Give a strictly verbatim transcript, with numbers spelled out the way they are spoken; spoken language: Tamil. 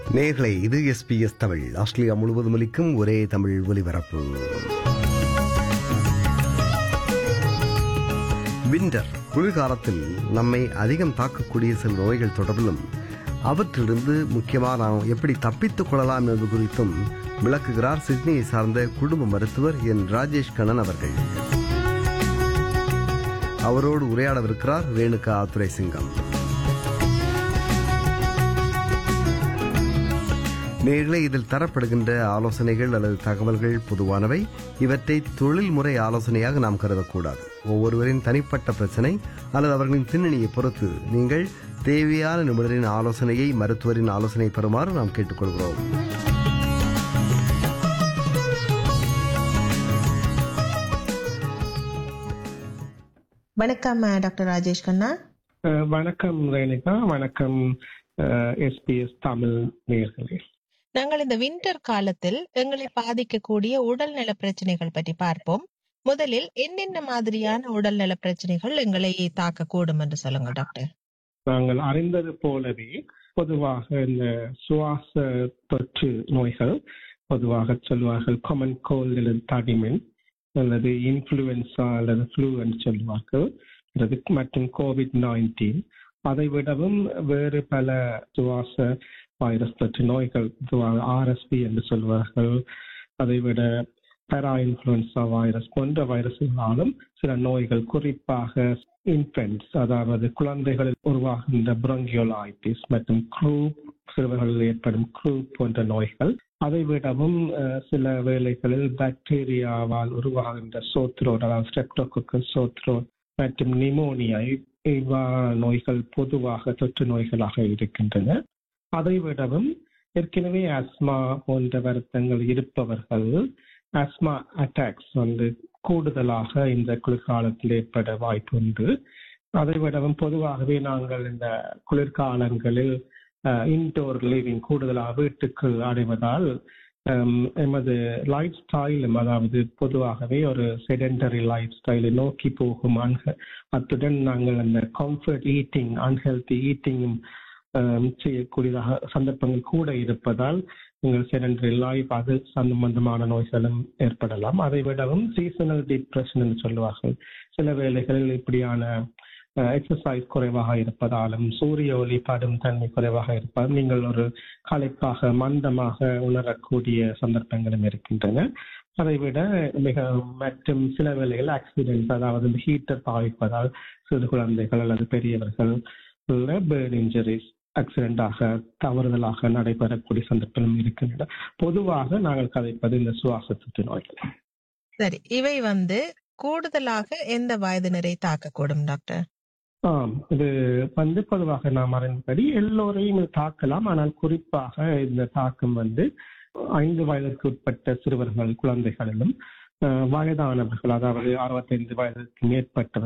நேயர்களே, இது எஸ்பிஎஸ் தமிழ். ஆஸ்திரேலியா முழுவதும் ஒலிக்கும் ஒரே தமிழ் ஒலிபரப்பு. விண்டர் குளிர்காலத்தில் நம்மை அதிகம் தாக்கக்கூடிய சில நோய்கள் தொடர்பிலும் அவற்றிலிருந்து முக்கியமாக நாம் எப்படி தப்பித்துக் கொள்ளலாம் என்பது குறித்தும் விளக்குகிறார் சிட்னியை சார்ந்த குடும்ப மருத்துவர் என் ராஜேஷ் கண்ணன் அவர்கள். அவரோடு உரையாடவிருக்கிறார் ரேணுகா துரைசிங்கம். நேர்களே, இதில் தரப்படுகின்ற ஆலோசனைகள் அல்லது தகவல்கள் பொதுவானவை. இவற்றை தொழில்முறை ஆலோசனையாக நாம் கருதக்கூடாது. ஒவ்வொருவரின் தனிப்பட்ட பிரச்சனை அல்லது அவர்களின் பின்னணியை பொறுத்து நீங்கள் தேவையான நிபுணரின் ஆலோசனையை, மருத்துவரின் ஆலோசனை பெறுமாறு நாம் கேட்டுக்கொள்கிறோம். வணக்கம் டாக்டர் ராஜேஷ் கண்ணா. வணக்கம் ரேணுகா. வணக்கம் எஸ்பிஎஸ் தமிழ் நேயர்களே. நாங்கள் இந்த வின்டர் காலத்தில் எங்களை பாதிக்கக்கூடிய உடல்நல பிரச்சனைகள் பற்றி பார்ப்போம். முதலில் என்னென்ன மாதிரியான உடல்நல பிரச்சனைகள் எங்களை தாக்கக்கூடும் என்று சொல்லுங்க டாக்டர். நாங்கள் அறிந்தது போலவே பொதுவாக இந்த சுவாச தொற்று நோய்கள், பொதுவாக சொல்வார்கள் காமன் கோல்ட் அல்லது தடிமன் அல்லது இன்ஃபுளுன்சா அல்லது ஃப்ளூ என்று சொல்வார்கள், மற்றும் கோவிட் நைன்டீன். அதை விடவும் வேறு பல சுவாச வைரஸ் தொற்று நோய்கள், ஆர்எஸ்பி என்று சொல்வார்கள், அதை விட பேரா இன்ஃபுளுன்சா வைரஸ் போன்ற வைரஸ்களாலும் சில நோய்கள், குறிப்பாக இன்ஃபென்ட்ஸ் அதாவது குழந்தைகளில் உருவாகின்ற பிரங்கியோலைட்டிஸ் மற்றும் க்ரூப், சிறுவர்களில் ஏற்படும் க்ரூப் போன்ற நோய்கள், அதை விடவும் சில வேளைகளில் பாக்டீரியாவால் உருவாகின்ற சோத்ரோட் அதாவது ஸ்ட்ரெப்டோகோக்கஸ் சோத்ரோட் மற்றும் நிமோனியா, இவ்வாறான நோய்கள் பொதுவாக தொற்று நோய்களாக இருக்கின்றன. அதை விடவும் ஏற்கனவே ஆஸ்மா போன்ற வருத்தங்கள் இருப்பவர்கள் ஆஸ்மா அட்டாக்ஸ் வந்து கூடுதலாக இந்த குளிர்காலத்தில் ஏற்பட வாய்ப்பு உண்டு. அதை விடவும் பொதுவாகவே நாங்கள் இந்த குளிர்காலங்களில் இன்டோர் லிவிங் கூடுதலாக வீட்டுக்கு அடைவதால் எமது லைஃப் ஸ்டைலும், அதாவது பொதுவாகவே ஒரு செடென்டரி லைஃப் ஸ்டைலை நோக்கி போகும். அத்துடன் நாங்கள் அந்த கம்ஃபர்ட் ஈட்டிங், அன்ஹெல்தி ஈட்டிங்கும் செய்யக்கூடியதாக சந்தர்ப்பங்கள் கூட இருப்பதால் எங்கள் செடென்டரி லைஃப், அது சம்பந்தமான நோய்களும் ஏற்படலாம். அதை விடவும் சீசனல் டிப்ரெஷன் என்று சொல்லுவார்கள். சில வேளைகளில் இப்படியான எக்ஸசைஸ் குறைவாக இருப்பதாலும், சூரிய ஒளி படும் தன்மை குறைவாக இருப்பதால் நீங்கள் ஒரு களைப்பாக மந்தமாக உணரக்கூடிய சந்தர்ப்பங்களும் இருக்கின்றன. அதை விட மிக மற்றும் சில வேளைகள் ஆக்சிடென்ட், அதாவது ஹீட்டர் பாவிப்பதால் சிறு குழந்தைகள் அல்லது பெரியவர்கள் பேர்ன் இன்ஜுரிஸ் ஆக்சிடென்டாக தவறுதலாக நடைபெறக்கூடிய சந்தர்ப்பங்களும் இருக்கின்றன. பொதுவாக நாங்கள் கதைப்பது இந்த சுவாச தொற்று நோய்கள். சரி, இவை வந்து கூடுதலாக எந்த வயதினரை தாக்கக்கூடும் டாக்டர்? ஆம், இது வந்து பொதுவாக நாம் அறிந்தபடி எல்லோரையும் தாக்கலாம். ஆனால் குறிப்பாக இந்த தாக்கம் வந்து ஐந்து வயதிற்கு உட்பட்ட சிறுவர்கள், குழந்தைகளிலும் வயதானவர்கள், அதாவது அறுபத்தைந்து வயதுக்கு மேற்பட்டவர்கள்